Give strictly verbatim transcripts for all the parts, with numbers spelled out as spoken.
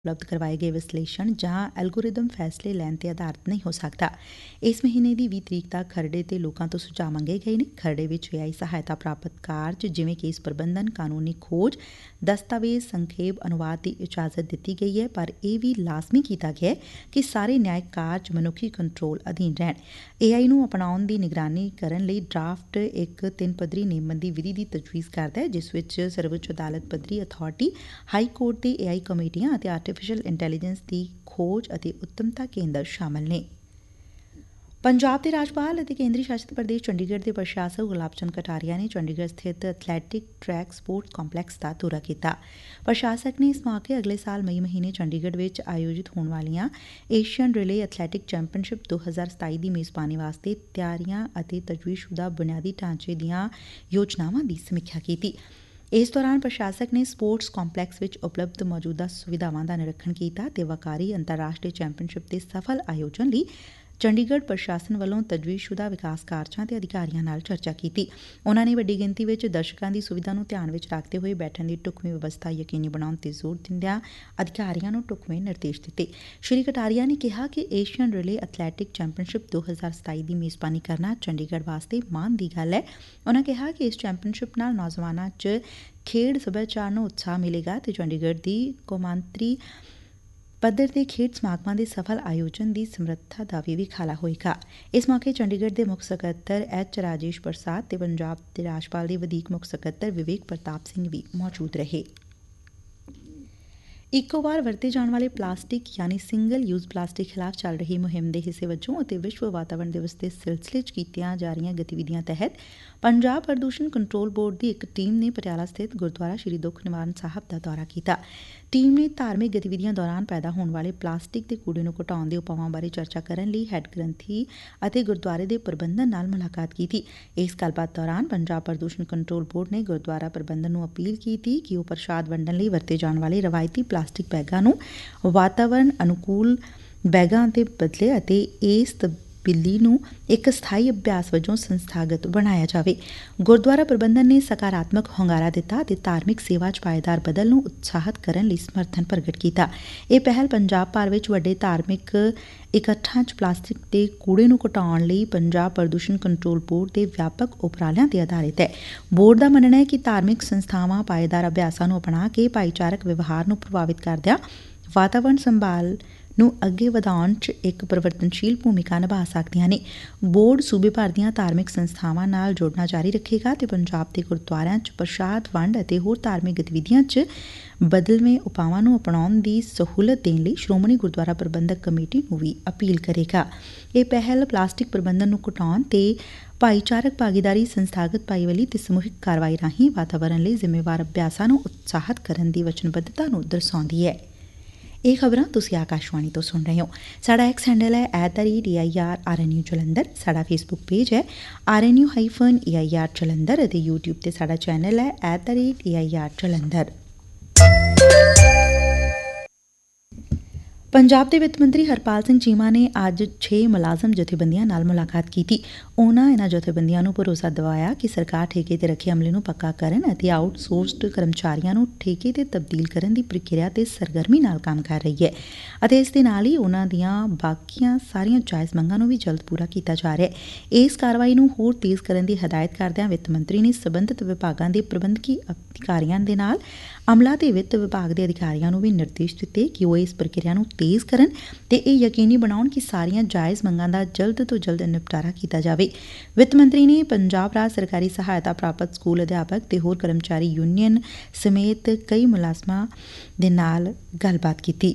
ਉਪਲਬਧ ਕਰਵਾਏ ਗਏ ਵਿਸ਼ਲੇਸ਼ਣ ਜਾਂ ਐਲਗੋਰਿਦਮ ਫੈਸਲੇ ਲੈਣ ਤੇ ਆਧਾਰਿਤ ਨਹੀਂ ਹੋ ਸਕਦਾ। ਇਸ ਮਹੀਨੇ ਦੀ ਵੀਹ ਤਰੀਕ ਤੱਕ ਖਰੜੇ ਤੇ ਲੋਕਾਂ ਤੋਂ ਸੁਝਾਅ ਮੰਗੇ ਗਏ ਨੇ। ਖਰੜੇ ਵਿੱਚ ਏਆਈ ਸਹਾਇਤਾ ਪ੍ਰਾਪਤ ਕਾਰਜ ਜਿਵੇਂ ਕੇਸ ਪ੍ਰਬੰਧਨ, ਕਾਨੂੰਨੀ ਖੋਜ, ਦਸਤਾਵੇਜ਼ ਸੰਖੇਪ ਅਨੁਵਾਦ ਦੀ ਇਜਾਜ਼ਤ ਦਿੱਤੀ ਗਈ ਹੈ, ਪਰ ਇਹ ਵੀ ਲਾਜ਼ਮੀ ਕੀਤਾ ਗਿਆ ਹੈ ਕਿ ਸਾਰੇ ਨਿਆਇਕ ਕਾਰਜ ਮਨੁੱਖੀ ਕੰਟਰੋਲ ਅਧੀਨ ਰਹਿਣ। ਏਆਈ ਨੂੰ ਅਪਣਾਉਣ ਦੀ ਨਿਗਰਾਨੀ ਕਰਨ ਲਈ ਡਰਾਫਟ ਇੱਕ ਤਿੰਨ ਪੱਧਰੀ ਨੇਮਬੰਦੀ ਵਿਧੀ ਦੀ ਤਜਵੀਜ਼ ਕਰਦਾ ਹੈ, ਜਿਸ ਵਿੱਚ ਸਰਵਉੱਚ ਅਦਾਲਤ ਪੱਧਰੀ ਅਥਾਰਟੀ, ਹਾਈ ਕੋਰਟ ਦੇ ਏਆਈ ਕਮੇਟੀਆਂ ਅਤੇ ਆਰਟੀਫੀਸ਼ੀਅਲ ਇੰਟੈਲੀਜੈਂਸ ਦੀ ਖੋਜ ਅਤੇ ਉੱਤਮਤਾ ਕੇਂਦਰ ਸ਼ਾਮਲ ਨੇ। ਪੰਜਾਬ ਦੇ ਰਾਜਪਾਲ ਅਤੇ ਕੇਂਦਰੀ ਸ਼ਾਸਿਤ ਪ੍ਰਦੇਸ਼ ਚੰਡੀਗੜ੍ਹ ਦੇ ਪ੍ਰਸ਼ਾਸਕ ਗੁਲਾਬ ਚੰਦ ਕਟਾਰੀਆ ਨੇ ਚੰਡੀਗੜ੍ਹ ਸਥਿਤ ਐਥਲੈਟਿਕ ਟਰੈਕ ਸਪੋਰਟਸ ਕੰਪਲੈਕਸ ਦਾ ਦੌਰਾ ਕੀਤਾ। ਪ੍ਰਸ਼ਾਸਕ ਨੇ ਇਸ ਮੌਕੇ ਅਗਲੇ ਸਾਲ ਮਈ ਮਹੀਨੇ ਚੰਡੀਗੜ੍ਹ ਵਿੱਚ ਆਯੋਜਿਤ ਹੋਣ ਵਾਲੀਆਂ ਏਸ਼ੀਅਨ ਰਿਲੇ ਐਥਲੈਟਿਕ ਚੈਂਪੀਅਨਸ਼ਿਪ ਦੋ ਹਜ਼ਾਰ ਸਤਾਈ ਦੀ ਮੇਜ਼ਬਾਨੀ ਵਾਸਤੇ ਤਿਆਰੀਆਂ ਅਤੇ ਤਜਵੀਜ਼ਸ਼ੁਦਾ ਬੁਨਿਆਦੀ ਢਾਂਚੇ ਦੀਆਂ ਯੋਜਨਾਵਾਂ ਦੀ ਸਮੀਖਿਆ ਕੀਤੀ। ਇਸ ਦੌਰਾਨ ਪ੍ਰਸ਼ਾਸਕ ਨੇ ਸਪੋਰਟਸ ਕੰਪਲੈਕਸ ਵਿੱਚ ਉਪਲਬਧ ਮੌਜੂਦਾ ਸੁਵਿਧਾਵਾਂ ਦਾ ਨਿਰੀਖਣ ਕੀਤਾ ਤੇ ਵੱਕਾਰੀ ਅੰਤਰਰਾਸ਼ਟਰੀ ਚੈਂਪੀਅਨਸ਼ਿਪ ਦੇ ਸਫਲ ਆਯੋਜਨ ਲਈ ਚੰਡੀਗੜ੍ਹ ਪ੍ਰਸ਼ਾਸਨ ਵੱਲੋਂ ਤਜਵੀਜ਼ਸ਼ੁਦਾ ਵਿਕਾਸ ਕਾਰਜਾਂ ਤੇ ਅਧਿਕਾਰੀਆਂ ਨਾਲ ਚਰਚਾ ਕੀਤੀ। ਉਨਾਂ ਨੇ ਵੱਡੀ ਗਿਣਤੀ ਵਿੱਚ ਦਰਸ਼ਕਾਂ ਦੀ ਸੁਵਿਧਾ ਨੂੰ ਧਿਆਨ ਵਿੱਚ ਰੱਖਦੇ ਹੋਏ ਬੈਠਣ ਦੀ ਢੁਕਵੀਂ ਵਿਵਸਥਾ ਯਕੀਨੀ ਬਣਾਉਣ ਤੇ ਜ਼ੋਰ ਦਿੰਦਿਆਂ ਅਧਿਕਾਰੀਆਂ ਨੂੰ ਢੁਕਵੇਂ ਨਿਰਦੇਸ਼ ਦਿੱਤੇ। ਸ੍ਰੀ ਕਟਾਰੀਆ ਨੇ ਕਿਹਾ ਕਿ ਏਸ਼ੀਅਨ ਰਿਲੇ ਐਥਲੈਟਿਕ ਚੈਂਪੀਅਨਸ਼ਿਪ ਦੋ ਹਜ਼ਾਰ ਸਤਾਈ ਦੀ ਮੇਜ਼ਬਾਨੀ ਕਰਨਾ ਚੰਡੀਗੜ੍ਹ ਵਾਸਤੇ ਮਾਣ ਦੀ ਗੱਲ ਹੈ। ਉਨਾਂ ਕਿਹਾ ਕਿ ਇਸ ਚੈਂਪੀਅਨਸ਼ਿਪ ਨਾਲ ਨੌਜਵਾਨਾਂ 'ਚ ਖੇਡ ਸੱਭਿਆਚਾਰ ਨੂੰ ਉਤਸ਼ਾਹ ਮਿਲੇਗਾ ਤੇ ਚੰਡੀਗੜ੍ਹ ਦੀ ਕੌਮਾਂਤਰੀ ਪੱਧਰ ਦੇ ਖੇਡ ਸਮਾਗਮਾਂ ਦੇ ਸਫਲ ਆਯੋਜਨ ਦੀ ਸਮਰੱਥਾ ਦਾ ਵੀ ਵਿਖਾਲਾ ਹੋਏਗਾ। ਇਸ ਮੌਕੇ ਚੰਡੀਗੜ੍ਹ ਦੇ ਮੁੱਖ ਸਕੱਤਰ ਐਚ ਰਾਜੇਸ਼ ਪ੍ਰਸਾਦ ਤੇ ਪੰਜਾਬ ਦੇ ਰਾਜਪਾਲ ਦੇ ਵਧੀਕ ਮੁੱਖ ਸਕੱਤਰ ਵਿਵੇਕ ਪ੍ਰਤਾਪ ਸਿੰਘ ਵੀ ਮੌਜੂਦ ਰਹੇ। ਇੱਕੋ ਵਾਰ ਵਰਤੇ ਜਾਣ ਵਾਲੇ ਪਲਾਸਟਿਕ ਯਾਨੀ ਸਿੰਗਲ ਯੂਜ਼ ਪਲਾਸਟਿਕ ਖਿਲਾਫ਼ ਚੱਲ ਰਹੀ ਮੁਹਿੰਮ ਦੇ ਹਿੱਸੇ ਵਜੋਂ ਅਤੇ ਵਿਸ਼ਵ ਵਾਤਾਵਰਣ ਦਿਵਸ ਦੇ ਸਿਲਸਿਲੇ 'ਚ ਕੀਤੀਆਂ ਜਾ ਰਹੀਆਂ ਗਤੀਵਿਧੀਆਂ ਤਹਿਤ ਪੰਜਾਬ ਪ੍ਰਦੂਸ਼ਣ ਕੰਟਰੋਲ ਬੋਰਡ ਦੀ ਇੱਕ ਟੀਮ ਨੇ ਪਟਿਆਲਾ ਸਥਿਤ ਗੁਰਦੁਆਰਾ ਸ੍ਰੀ ਦੁੱਖ ਨਿਵਾਰਨ ਸਾਹਿਬ ਦਾ ਦੌਰਾ ਕੀਤਾ। ਟੀਮ ਨੇ ਧਾਰਮਿਕ ਗਤੀਵਿਧੀਆਂ ਦੌਰਾਨ ਪੈਦਾ ਹੋਣ ਵਾਲੇ ਪਲਾਸਟਿਕ ਦੇ ਕੂੜੇ ਨੂੰ ਘਟਾਉਣ ਦੇ ਉਪਾਵਾਂ ਬਾਰੇ ਚਰਚਾ ਕਰਨ ਲਈ ਹੈੱਡ ਗ੍ਰੰਥੀ ਅਤੇ ਗੁਰਦੁਆਰੇ ਦੇ ਪ੍ਰਬੰਧਨ ਨਾਲ ਮੁਲਾਕਾਤ ਕੀਤੀ। ਇਸ ਗੱਲਬਾਤ ਦੌਰਾਨ ਪੰਜਾਬ ਪ੍ਰਦੂਸ਼ਣ ਕੰਟਰੋਲ ਬੋਰਡ ਨੇ ਗੁਰਦੁਆਰਾ ਪ੍ਰਬੰਧਨ ਨੂੰ ਅਪੀਲ ਕੀਤੀ ਕਿ ਉਹ ਪ੍ਰਸ਼ਾਦ ਵੰਡਣ ਲਈ ਵਰਤੇ ਜਾਣ ਵਾਲੇ ਰਵਾਇਤੀ ਪਲਾਸਟਿਕ ਬੈਗਾਂ ਨੂੰ ਵਾਤਾਵਰਣ ਅਨੁਕੂਲ ਬੈਗਾਂ ਦੇ ਬਦਲੇ ਅਤੇ ਇਸ ਤਬਦੀਲੀ ਨੂੰ ਇੱਕ ਸਥਾਈ ਅਭਿਆਸ ਵਜੋਂ ਸੰਸਥਾਗਤ ਬਣਾਇਆ ਜਾਵੇ। ਗੁਰਦੁਆਰਾ ਪ੍ਰਬੰਧਨ ਨੇ ਸਕਾਰਾਤਮਕ ਹੁੰਗਾਰਾ ਦਿੱਤਾ ਅਤੇ ਧਾਰਮਿਕ ਸੇਵਾ 'ਚ ਪਾਏਦਾਰ ਬਦਲ ਨੂੰ ਉਤਸ਼ਾਹਿਤ ਕਰਨ ਲਈ ਸਮਰਥਨ ਪ੍ਰਗਟ ਕੀਤਾ। ਇਹ ਪਹਿਲ ਪੰਜਾਬ ਭਰ ਵਿੱਚ ਵੱਡੇ ਧਾਰਮਿਕ ਇਕੱਠਾਂ 'ਚ ਪਲਾਸਟਿਕ ਦੇ ਕੂੜੇ ਨੂੰ ਘਟਾਉਣ ਲਈ ਪੰਜਾਬ ਪ੍ਰਦੂਸ਼ਣ ਕੰਟਰੋਲ ਬੋਰਡ ਦੇ ਵਿਆਪਕ ਉਪਰਾਲਿਆਂ ਤੇ ਆਧਾਰਿਤ ਹੈ। ਬੋਰਡ ਦਾ ਮੰਨਣਾ ਹੈ ਕਿ ਧਾਰਮਿਕ ਸੰਸਥਾਵਾਂ ਪਾਏਦਾਰ ਅਭਿਆਸਾਂ ਨੂੰ ਅਪਣਾ ਕੇ ਭਾਈਚਾਰਕ ਵਿਵਹਾਰ ਨੂੰ ਪ੍ਰਭਾਵਿਤ ਕਰਦਿਆਂ ਵਾਤਾਵਰਣ ਸੰਭਾਲ ਨੂੰ ਅੱਗੇ ਵਧਾਉਣ 'ਚ ਇੱਕ ਪਰਿਵਰਤਨਸ਼ੀਲ ਭੂਮਿਕਾ ਨਿਭਾ ਸਕਦੀਆਂ ਨੇ। ਬੋਰਡ ਸੂਬੇ ਭਰ ਦੀਆਂ ਧਾਰਮਿਕ ਸੰਸਥਾਵਾਂ ਨਾਲ ਜੁੜਨਾ ਜਾਰੀ ਰੱਖੇਗਾ ਤੇ ਪੰਜਾਬ ਦੇ ਗੁਰਦੁਆਰਿਆਂ 'ਚ ਪ੍ਰਸ਼ਾਦ ਵੰਡ ਅਤੇ ਹੋਰ ਧਾਰਮਿਕ ਗਤੀਵਿਧੀਆਂ 'ਚ ਬਦਲਵੇਂ ਉਪਾਵਾਂ ਨੂੰ ਅਪਣਾਉਣ ਦੀ ਸਹੂਲਤ ਦੇਣ ਲਈ ਸ਼੍ਰੋਮਣੀ ਗੁਰਦੁਆਰਾ ਪ੍ਰਬੰਧਕ ਕਮੇਟੀ ਨੂੰ ਵੀ ਅਪੀਲ ਕਰੇਗਾ। ਇਹ ਪਹਿਲ ਪਲਾਸਟਿਕ ਪ੍ਰਬੰਧਨ ਨੂੰ ਘਟਾਉਣ ਤੇ ਭਾਈਚਾਰਕ ਭਾਗੀਦਾਰੀ, ਸੰਸਥਾਗਤ ਭਾਈਵਾਲੀ ਤੇ ਸਮੂਹਿਕ ਕਾਰਵਾਈ ਰਾਹੀਂ ਵਾਤਾਵਰਣ ਲਈ ਜ਼ਿੰਮੇਵਾਰ ਅਭਿਆਸਾਂ ਨੂੰ ਉਤਸ਼ਾਹਿਤ ਕਰਨ ਦੀ ਵਚਨਬੱਧਤਾ ਨੂੰ ਦਰਸਾਉਂਦੀ ਹੈ। ਇਹ ਖਬਰਾਂ ਤੁਸੀਂ ਆਕਾਸ਼ਵਾਣੀ ਤੋਂ ਸੁਣ ਰਹੇ ਹੋ। ਸਾਡਾ ਐਕਸ ਹੈਂਡਲ ਹੈ at the rate A I R R N U Jalandhar. ਸਾਡਾ ਫੇਸਬੁੱਕ ਪੇਜ ਹੈ R N U hyphen A I R Jalandhar ਅਤੇ ਯੂਟਿਊਬ ਤੇ ਸਾਡਾ ਚੈਨਲ ਹੈ at the rate A I R Jalandhar. Punjab ਦੇ ਵਿੱਤ ਮੰਤਰੀ ਹਰਪਾਲ ਸਿੰਘ ਚੀਮਾ ਨੇ ਅੱਜ ਛੇ ਮੁਲਾਜ਼ਮ ਜਥੇਬੰਦੀਆਂ ਨਾਲ ਮੁਲਾਕਾਤ ਕੀਤੀ। ਉਨ੍ਹਾਂ ਇਨ੍ਹਾਂ ਜਥੇਬੰਦੀਆਂ ਨੂੰ ਭਰੋਸਾ ਦਿਵਾਇਆ ਕਿ ਸਰਕਾਰ ਠੇਕੇ ਤੇ ਰੱਖੇ ਅਮਲੇ ਨੂੰ ਪੱਕਾ ਕਰਨ ਅਤੇ ਆਊਟਸੋਰਸਡ ਕਰਮਚਾਰੀਆਂ ਨੂੰ ਠੇਕੇ ਤੇ ਤਬਦੀਲ ਕਰਨ ਦੀ ਪ੍ਰਕਿਰਿਆ ਤੇ ਸਰਗਰਮੀ ਨਾਲ ਕੰਮ ਕਰ ਰਹੀ ਹੈ ਅਤੇ ਇਸ ਦੇ ਨਾਲ ਹੀ ਉਨ੍ਹਾਂ ਦੀਆਂ ਬਾਕੀਆਂ ਸਾਰੀਆਂ ਜਾਇਜ਼ ਮੰਗਾਂ ਨੂੰ ਵੀ ਜਲਦ ਪੂਰਾ ਕੀਤਾ ਜਾ ਰਿਹਾ ਹੈ। ਇਸ ਕਾਰਵਾਈ ਨੂੰ ਹੋਰ ਤੇਜ਼ ਕਰਨ ਦੀ ਹਦਾਇਤ ਕਰਦਿਆਂ ਵਿੱਤ ਮੰਤਰੀ ਨੇ ਸਬੰਧਤ ਵਿਭਾਗਾਂ ਦੇ ਪ੍ਰਬੰਧਕੀ ਅਧਿਕਾਰੀਆਂ ਦੇ ਨਾਲ ਅਮਲਾ ਤੇ ਵਿੱਤ ਵਿਭਾਗ ਦੇ ਅਧਿਕਾਰੀਆਂ ਨੂੰ ਵੀ ਨਿਰਦੇਸ਼ ਦਿੱਤੇ ਕਿ ਉਹ ਇਸ ਪ੍ਰਕਿਰਿਆ ਨੂੰ ਤੇਜ਼ ਕਰਨ ਤੇ ਇਹ ਯਕੀਨੀ ਬਣਾਉਣ ਕਿ ਸਾਰੀਆਂ ਜਾਇਜ਼ ਮੰਗਾਂ ਦਾ ਜਲਦ ਤੋਂ ਜਲਦ ਨਿਪਟਾਰਾ ਕੀਤਾ ਜਾਵੇ। ਵਿੱਤ ਮੰਤਰੀ ਨੇ ਪੰਜਾਬ ਰਾਜ ਸਰਕਾਰੀ ਸਹਾਇਤਾ ਪ੍ਰਾਪਤ ਸਕੂਲ ਅਧਿਆਪਕ ਤੇ ਹੋਰ ਕਰਮਚਾਰੀ ਯੂਨੀਅਨ ਸਮੇਤ ਕਈ ਮੁਲਾਜ਼ਮਾਂ ਦੇ ਨਾਲ ਗੱਲਬਾਤ ਕੀਤੀ।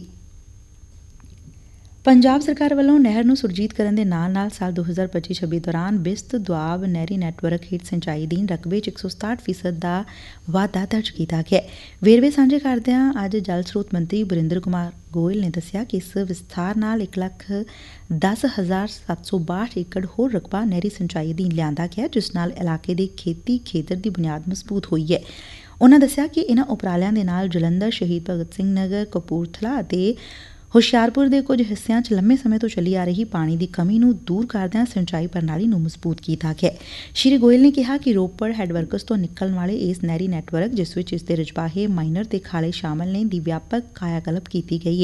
ਪੰਜਾਬ ਸਰਕਾਰ ਵੱਲੋਂ ਨਹਿਰ ਨੂੰ ਸੁਰਜੀਤ ਕਰਨ ਦੇ ਨਾਲ ਨਾਲ ਸਾਲ ਦੋ ਹਜ਼ਾਰ ਪੱਚੀ ਛੱਬੀ ਦੌਰਾਨ ਬਿਸਤ ਦੁਆਬ ਨਹਿਰੀ ਨੈਟਵਰਕ ਹੇਠ ਸਿੰਚਾਈ ਅਧੀਨ ਰਕਬੇ 'ਚ ਇੱਕ ਸੌ ਸਤਾਹਠ ਫੀਸਦ ਦਾ ਵਾਧਾ ਦਰਜ ਕੀਤਾ ਗਿਆ। ਵੇਰਵੇ ਸਾਂਝੇ ਕਰਦਿਆਂ ਅੱਜ ਜਲ ਸਰੋਤ ਮੰਤਰੀ ਵਰਿੰਦਰ ਕੁਮਾਰ ਗੋਇਲ ਨੇ ਦੱਸਿਆ ਕਿ ਇਸ ਵਿਸਥਾਰ ਨਾਲ ਇੱਕ ਲੱਖ ਦਸ ਹਜ਼ਾਰ ਸੱਤ ਸੌ ਬਾਹਠ ਏਕੜ ਹੋਰ ਰਕਬਾ ਨਹਿਰੀ ਸਿੰਚਾਈ ਅਧੀਨ ਲਿਆਂਦਾ ਗਿਆ, ਜਿਸ ਨਾਲ ਇਲਾਕੇ ਦੇ ਖੇਤੀ ਖੇਤਰ ਦੀ ਬੁਨਿਆਦ ਮਜ਼ਬੂਤ ਹੋਈ ਹੈ। ਉਨ੍ਹਾਂ ਦੱਸਿਆ ਕਿ ਇਨ੍ਹਾਂ ਉਪਰਾਲਿਆਂ ਦੇ ਨਾਲ ਜਲੰਧਰ, ਸ਼ਹੀਦ ਭਗਤ ਸਿੰਘ ਨਗਰ, ਕਪੂਰਥਲਾ ਅਤੇ ਹੁਸ਼ਿਆਰਪੁਰ ਦੇ ਕੁਝ ਹਿੱਸਿਆਂ 'ਚ ਲੰਮੇ ਸਮੇਂ ਤੋਂ ਚੱਲੀ ਆ ਰਹੀ ਪਾਣੀ ਦੀ ਕਮੀ ਨੂੰ ਦੂਰ ਕਰਦਿਆਂ ਸਿੰਚਾਈ ਪ੍ਰਣਾਲੀ ਨੂੰ ਮਜ਼ਬੂਤ ਕੀਤਾ ਗਿਆ। ਸ਼੍ਰੀ ਗੋਇਲ ਨੇ ਕਿਹਾ ਕਿ ਰੋਪੜ ਹੈਡਵਰਕਸ ਤੋਂ ਨਿਕਲਣ ਵਾਲੇ ਇਸ ਨਹਿਰੀ ਨੈਟਵਰਕ, ਜਿਸ ਵਿੱਚ ਇਸ ਦੇ ਰਜਬਾਹੇ, ਮਾਈਨਰ ਤੇ ਖਾਲੇ ਸ਼ਾਮਲ ਨੇ, ਦੀ ਵਿਆਪਕ ਕਾਇਆ ਕਲਪ ਕੀਤੀ ਗਈ ਹੈ।